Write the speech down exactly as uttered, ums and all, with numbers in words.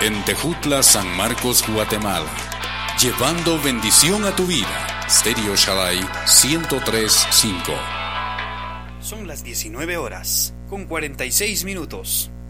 En Tejutla, San Marcos, Guatemala. Llevando bendición a tu vida. Stereo Shaddai ciento tres punto cinco. Son las diecinueve horas, con cuarenta y seis minutos.